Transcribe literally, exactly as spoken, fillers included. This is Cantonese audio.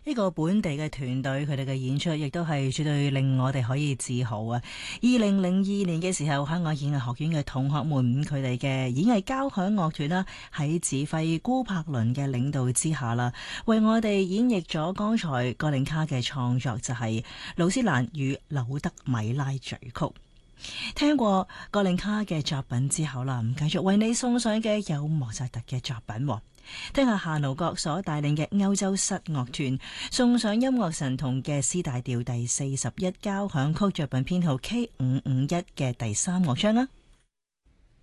呢個本地嘅團隊，佢哋嘅演出亦都係絕對令我哋可以自豪啊！二零零二年嘅時候，香港演藝學院嘅同學們，佢哋嘅演藝交響樂團啦，喺指揮辜柏倫嘅領導之下啦，為我哋演繹咗剛才葛令卡嘅創作，就係、是《勞斯蘭與柳德米拉序曲》。聽過葛令卡嘅作品之後啦，唔繼續為你送上嘅有莫扎特嘅作品。聽下夏努國所帶領嘅歐洲室樂團送上音樂神童嘅 C 大調第四十一交響曲作品編號 K 五五一嘅第三樂章啦。